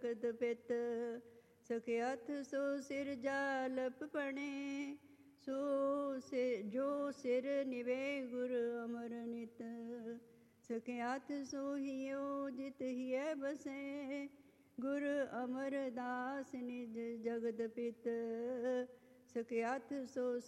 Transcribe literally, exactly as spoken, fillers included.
ਜਗਤ ਪਿਤ। ਸਕੇ ਹੱਥ ਸੋ ਸਿਰ ਜਾਲਪ ਪਣੇ, ਸੋ ਸਿ ਜੋ ਸਿਰ ਨਿਵੇ ਗੁਰ ਅਮਰ ਨਿਤ। ਸਕੇ ਹੱਥ ਸੋ ਹਿਓ ਜਿਤ ਹਿਐ ਬਸੈ, ਗੁਰ ਅਮਰਦਾਸ ਨਿਜ ਜਗਤ ਪਿਤ। ਸਕੇ ਹੱਥ ਸੋ